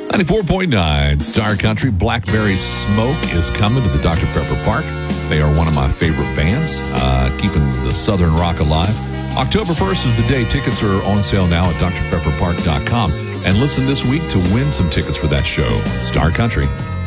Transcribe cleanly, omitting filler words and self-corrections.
94.9 Star Country. Blackberry Smoke is coming to the Dr. Pepper Park. They are one of my favorite bands, keeping the Southern rock alive. October 1st is the day. Tickets are on sale now at drpepperpark.com. And listen this week to win some tickets for that show. Star Country.